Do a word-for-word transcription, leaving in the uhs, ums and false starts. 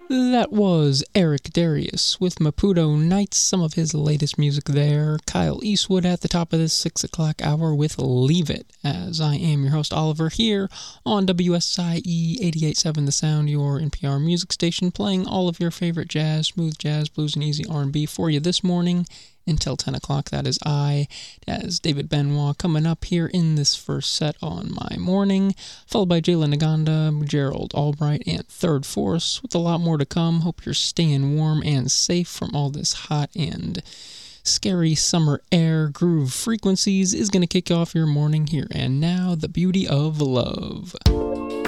That was Eric Darius with Maputo Nights, some of his latest music there. Kyle Eastwood at the top of this six o'clock hour with Leave It, as I am your host Oliver here on W S I E eighty-eight point seven The Sound, your N P R music station, playing all of your favorite jazz, smooth jazz, blues, and easy R and B for you this morning until ten o'clock. That is I, as David Benoit, coming up here in this first set on my morning, followed by Jayla Naganda, Gerald Albright, and Third Force, with a lot more to come. Hope you're staying warm and safe from all this hot and scary summer air. Groove Frequencies is going to kick off your morning here and now. The Beauty of Love.